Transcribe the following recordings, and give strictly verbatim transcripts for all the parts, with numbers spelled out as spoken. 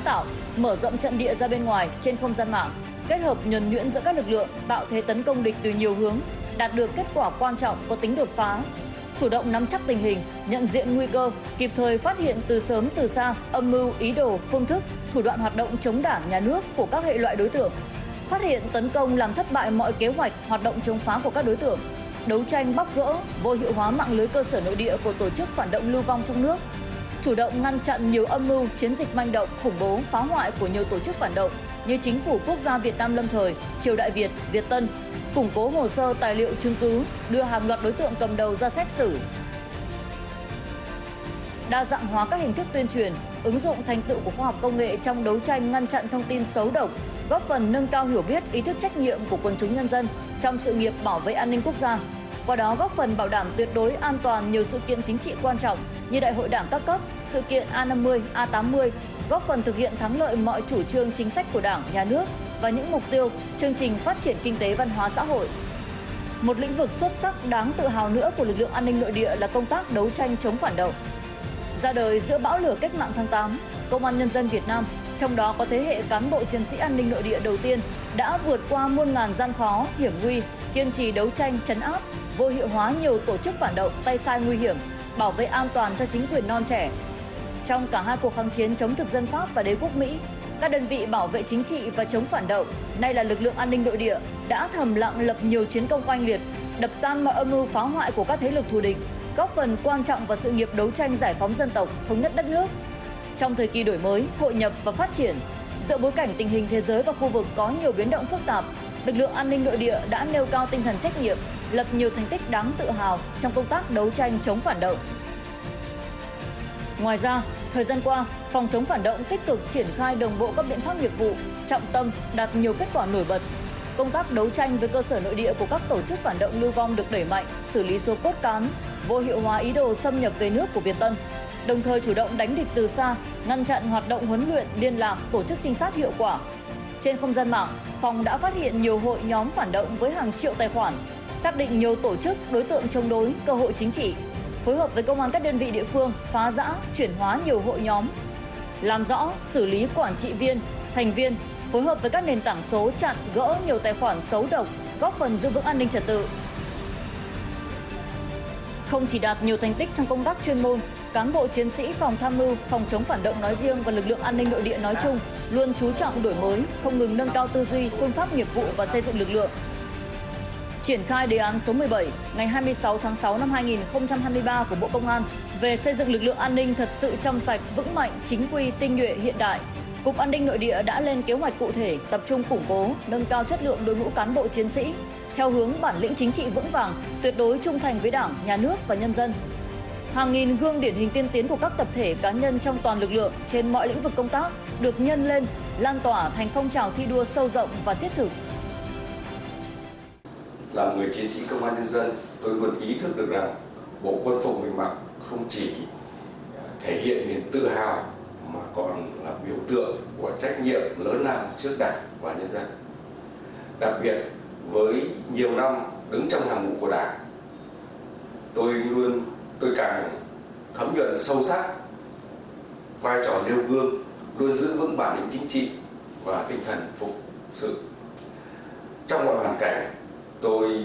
tạo, mở rộng trận địa ra bên ngoài trên không gian mạng, kết hợp nhuần nhuyễn giữa các lực lượng, tạo thế tấn công địch từ nhiều hướng, đạt được kết quả quan trọng có tính đột phá. Chủ động nắm chắc tình hình, nhận diện nguy cơ, kịp thời phát hiện từ sớm từ xa âm mưu, ý đồ, phương thức, thủ đoạn hoạt động chống Đảng, Nhà nước của các hệ loại đối tượng. Phát hiện, tấn công làm thất bại mọi kế hoạch, hoạt động chống phá của các đối tượng. Đấu tranh bóc gỡ, vô hiệu hóa mạng lưới cơ sở nội địa của tổ chức phản động lưu vong trong nước. Chủ động ngăn chặn nhiều âm mưu, chiến dịch manh động, khủng bố, phá hoại của nhiều tổ chức phản động như Chính phủ Quốc gia Việt Nam lâm thời, Triều Đại Việt, Việt Tân, củng cố hồ sơ tài liệu chứng cứ, đưa hàng loạt đối tượng cầm đầu ra xét xử. Đa dạng hóa các hình thức tuyên truyền, ứng dụng thành tựu của khoa học công nghệ trong đấu tranh ngăn chặn thông tin xấu độc, góp phần nâng cao hiểu biết, ý thức trách nhiệm của quần chúng nhân dân trong sự nghiệp bảo vệ an ninh quốc gia. Qua đó góp phần bảo đảm tuyệt đối an toàn nhiều sự kiện chính trị quan trọng như Đại hội Đảng các cấp, sự kiện A năm mươi, A tám mươi, góp phần thực hiện thắng lợi mọi chủ trương chính sách của Đảng, Nhà nước và những mục tiêu, chương trình phát triển kinh tế văn hóa xã hội. Một lĩnh vực xuất sắc đáng tự hào nữa của lực lượng an ninh nội địa là công tác đấu tranh chống phản động. Ra đời giữa bão lửa cách mạng tháng tám, Công an Nhân dân Việt Nam, trong đó có thế hệ cán bộ chiến sĩ an ninh nội địa đầu tiên, đã vượt qua muôn ngàn gian khó, hiểm nguy, kiên trì đấu tranh trấn áp, vô hiệu hóa nhiều tổ chức phản động, tay sai nguy hiểm, bảo vệ an toàn cho chính quyền non trẻ. Trong cả hai cuộc kháng chiến chống thực dân Pháp và đế quốc Mỹ, các đơn vị bảo vệ chính trị và chống phản động, nay là lực lượng an ninh nội địa, đã thầm lặng lập nhiều chiến công oanh liệt, đập tan mọi âm mưu phá hoại của các thế lực thù địch, góp phần quan trọng vào sự nghiệp đấu tranh giải phóng dân tộc, thống nhất đất nước. Trong thời kỳ đổi mới, hội nhập và phát triển, giữa bối cảnh tình hình thế giới và khu vực có nhiều biến động phức tạp, lực lượng an ninh nội địa đã nêu cao tinh thần trách nhiệm, lập nhiều thành tích đáng tự hào trong công tác đấu tranh chống phản động. Ngoài ra, thời gian qua, phòng chống phản động tích cực triển khai đồng bộ các biện pháp nghiệp vụ, trọng tâm, đạt nhiều kết quả nổi bật. Công tác đấu tranh với cơ sở nội địa của các tổ chức phản động lưu vong được đẩy mạnh, xử lý số cốt cán, vô hiệu hóa ý đồ xâm nhập về nước của Việt Tân, đồng thời chủ động đánh địch từ xa, ngăn chặn hoạt động huấn luyện, liên lạc, tổ chức trinh sát hiệu quả. Trên không gian mạng, phòng đã phát hiện nhiều hội nhóm phản động với hàng triệu tài khoản, xác định nhiều tổ chức, đối tượng chống đối, cơ hội chính trị, phối hợp với công an các đơn vị địa phương phá giã, chuyển hóa nhiều hội nhóm, làm rõ, xử lý quản trị viên, thành viên, phối hợp với các nền tảng số chặn gỡ nhiều tài khoản xấu độc, góp phần giữ vững an ninh trật tự. Không chỉ đạt nhiều thành tích trong công tác chuyên môn, cán bộ chiến sĩ phòng tham mưu, phòng chống phản động nói riêng và lực lượng an ninh nội địa nói chung luôn chú trọng đổi mới, không ngừng nâng cao tư duy, phương pháp nghiệp vụ và xây dựng lực lượng. Triển khai đề án số mười bảy ngày hai mươi sáu tháng sáu năm hai nghìn không trăm hai mươi ba của Bộ Công an về xây dựng lực lượng an ninh thật sự trong sạch, vững mạnh, chính quy, tinh nhuệ, hiện đại, Cục An ninh Nội địa đã lên kế hoạch cụ thể, tập trung củng cố, nâng cao chất lượng đội ngũ cán bộ chiến sĩ theo hướng bản lĩnh chính trị vững vàng, tuyệt đối trung thành với Đảng, Nhà nước và nhân dân. Hàng nghìn gương điển hình tiên tiến của các tập thể, cá nhân trong toàn lực lượng trên mọi lĩnh vực công tác được nhân lên, lan tỏa thành phong trào thi đua sâu rộng và thiết thực. Là người chiến sĩ công an nhân dân, tôi luôn ý thức được rằng bộ quân phục mình mặc không chỉ thể hiện niềm tự hào mà còn là biểu tượng của trách nhiệm lớn lao trước Đảng và nhân dân. Đặc biệt với nhiều năm đứng trong hàng ngũ của Đảng, tôi luôn tôi càng thấm nhuần sâu sắc vai trò nêu gương, luôn giữ vững bản lĩnh chính trị và tinh thần phục sự. Trong mọi hoàn cảnh, tôi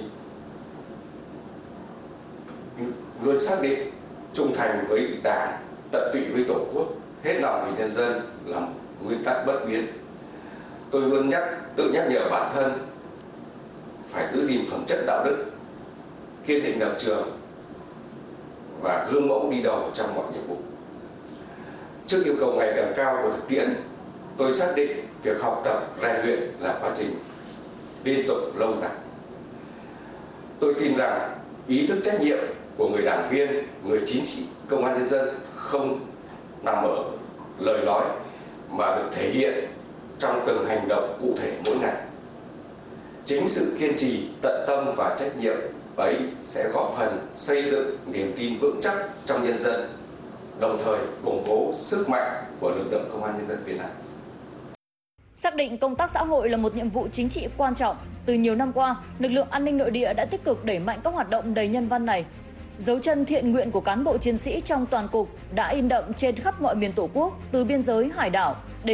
luôn xác định trung thành với Đảng, tận tụy với Tổ quốc, hết lòng vì nhân dân là nguyên tắc bất biến. Tôi luôn nhắc tự nhắc nhở bản thân phải giữ gìn phẩm chất đạo đức, kiên định lập trường và gương mẫu đi đầu trong mọi nhiệm vụ. Trước yêu cầu ngày càng cao của thực tiễn, tôi xác định việc học tập, rèn luyện là quá trình liên tục lâu dài. Tôi tin rằng ý thức trách nhiệm của người đảng viên, người chiến sĩ công an nhân dân không nằm ở lời nói mà được thể hiện trong từng hành động cụ thể mỗi ngày. Chính sự kiên trì, tận tâm và trách nhiệm ấy sẽ góp phần xây dựng niềm tin vững chắc trong nhân dân, đồng thời củng cố sức mạnh của lực lượng công an nhân dân Việt Nam. Xác định công tác xã hội là một nhiệm vụ chính trị quan trọng, từ nhiều năm qua, lực lượng an ninh nội địa đã tích cực đẩy mạnh các hoạt động đầy nhân văn này. Dấu chân thiện nguyện của cán bộ chiến sĩ trong toàn cục đã in đậm trên khắp mọi miền Tổ quốc, từ biên giới hải đảo đến